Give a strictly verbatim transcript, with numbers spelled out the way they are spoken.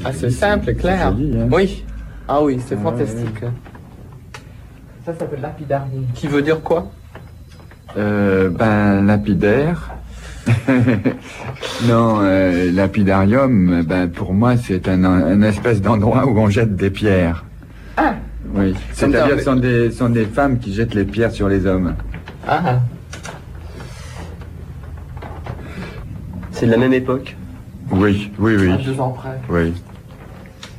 Ah, c'est simple, clair. Joli, hein. Oui. Ah oui, c'est Ah, fantastique. ouais. Ça s'appelle lapidarium. Qui veut dire quoi? Euh, ben, lapidaire. Non, euh, lapidarium, ben, pour moi, c'est un, un espèce d'endroit où on jette des pierres. Ah. Oui. Comme C'est-à-dire, dans- ce sont des, sont des femmes qui jettent les pierres sur les hommes. Ah. C'est de la même époque. Oui, oui, oui. À deux ans près. Oui.